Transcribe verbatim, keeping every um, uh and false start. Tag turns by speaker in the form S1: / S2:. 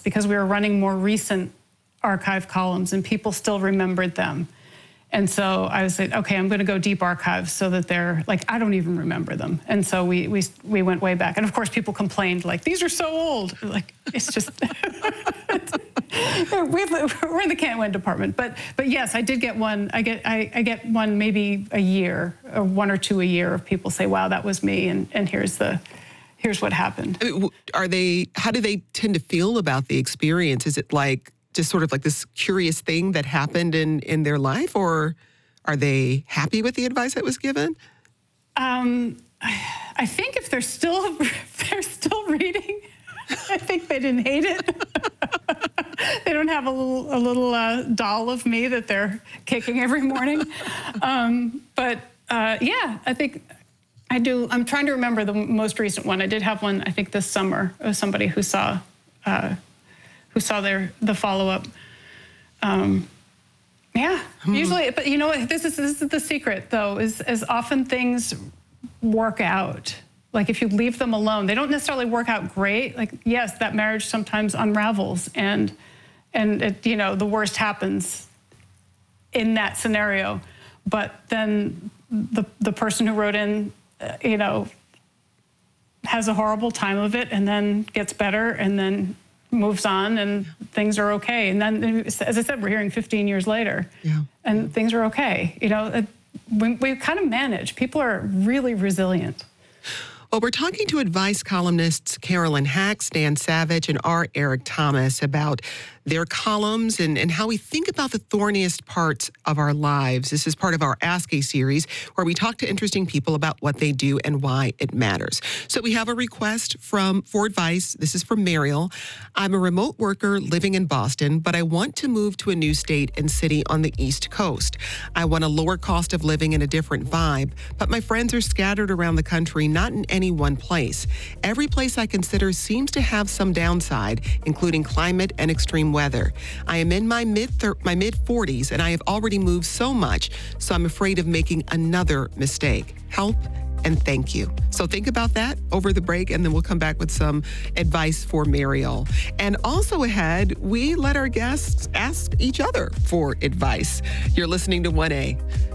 S1: because we were running more recent archive columns and people still remembered them. And so I was like, okay, I'm going to go deep archives so that they're like, I don't even remember them. And so we we we went way back. And of course, people complained like, these are so old. Like, it's just, we, we're in the can't win department. But but yes, I did get one. I get I, I get one maybe a year, or one or two a year of people say, wow, that was me. And and here's the here's what happened.
S2: I mean, are they? How do they tend to feel about the experience? Is it like just sort of like this curious thing that happened in, in their life, or are they happy with the advice that was given?
S1: Um, I think if they're still if they're still reading, I think they didn't hate it. They don't have a little a little uh, doll of me that they're kicking every morning. Um, but uh, yeah, I think I do. I'm trying to remember the most recent one. I did have one, I think, this summer of somebody who saw. Uh, who saw their the follow-up. Um, yeah, hmm. usually, but you know what, this is, this is the secret, though, is as often things work out. Like, if you leave them alone, they don't necessarily work out great. Like, yes, that marriage sometimes unravels, and, and it, you know, the worst happens in that scenario. But then the, the person who wrote in, uh, you know, has a horrible time of it, and then gets better, and then moves on, and things are okay. And then, as I said, we're hearing fifteen years later, yeah. and things are okay. You know, it, we, we kind of manage. People are really resilient.
S2: Well, we're talking to advice columnists Carolyn Hax, Dan Savage, and R. Eric Thomas about their columns and, and how we think about the thorniest parts of our lives. This is part of our Ask A series, where we talk to interesting people about what they do and why it matters. So we have a request from for advice. This is from Mariel. I'm a remote worker living in Boston, but I want to move to a new state and city on the East Coast. I want a lower cost of living and a different vibe, but my friends are scattered around the country, not in any one place. Every place I consider seems to have some downside, including climate and extreme weather. I am in my mid my mid forties, and I have already moved so much, so I'm afraid of making another mistake. Help and thank you. So think about that over the break, and then we'll come back with some advice for Mariel. And also ahead, we let our guests ask each other for advice. You're listening to one A.